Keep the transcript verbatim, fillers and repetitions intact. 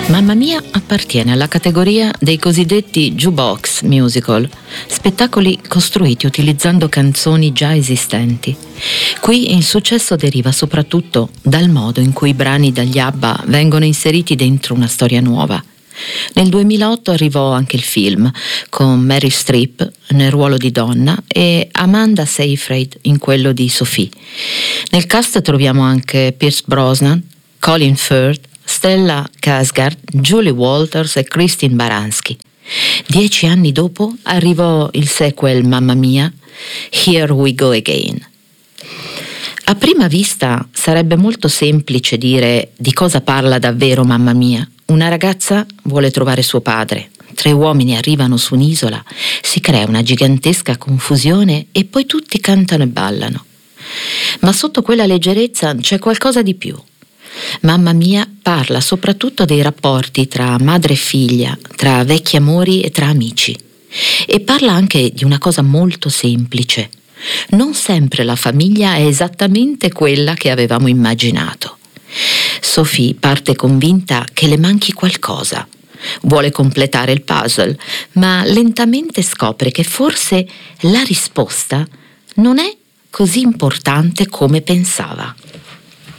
Mamma Mia appartiene alla categoria dei cosiddetti jukebox musical, spettacoli costruiti utilizzando canzoni già esistenti. Qui il successo deriva soprattutto dal modo in cui i brani dagli ABBA vengono inseriti dentro una storia nuova. Nel duemilaotto arrivò anche il film, con Meryl Streep nel ruolo di donna e Amanda Seyfried in quello di Sophie. Nel cast troviamo anche Pierce Brosnan, Colin Firth, Stella Skarsgård, Julie Walters e Christine Baranski. Dieci anni dopo arrivò il sequel Mamma Mia, Here We Go Again. A prima vista sarebbe molto semplice dire di cosa parla davvero Mamma Mia. Una ragazza vuole trovare suo padre, tre uomini arrivano su un'isola, si crea una gigantesca confusione e poi tutti cantano e ballano. Ma sotto quella leggerezza c'è qualcosa di più. Mamma Mia parla soprattutto dei rapporti tra madre e figlia, tra vecchi amori e tra amici. E parla anche di una cosa molto semplice. Non sempre la famiglia è esattamente quella che avevamo immaginato. Sophie parte convinta che le manchi qualcosa. Vuole completare il puzzle, ma lentamente scopre che forse la risposta non è così importante come pensava.